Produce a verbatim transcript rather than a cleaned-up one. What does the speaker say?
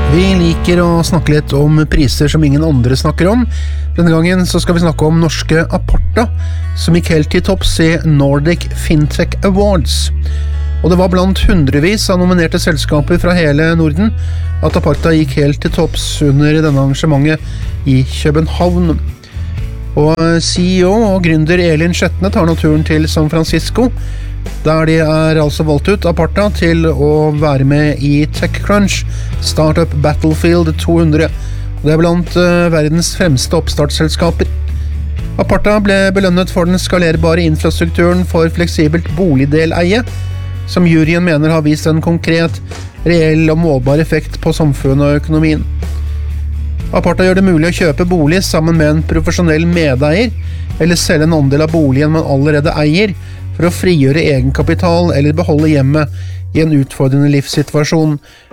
Vi liker å snakke litt om priser som ingen andre snakker om. Denne gangen så skal vi snakke om norske Aparta, som gikk helt til topps i Nordic Fintech Awards. Og det var blant hundrevis av nominerte selskaper fra hele Norden at Aparta gikk helt til topps under denne arrangementet i København. Og C E O og gründer Elin Skjetne tar nå turen til San Francisco, der de er altså valgt ut Aparta til å være med i TechCrunch Startup Battlefield to hundre. Det er blant uh, verdens fremste oppstartsselskaper. Aparta ble belønnet for den skalerbare infrastrukturen for fleksibelt boligdeleie, som juryen mener har vist en konkret, reell og målbar effekt på samfunnet og økonomien. Aparta gjør det mulig å kjøpe bolig sammen med en profesjonell medeier, eller selge en andel av boligen man allerede eier, for å frigjøre egenkapital eller beholde hjemmet i en utfordrende livssituasjon,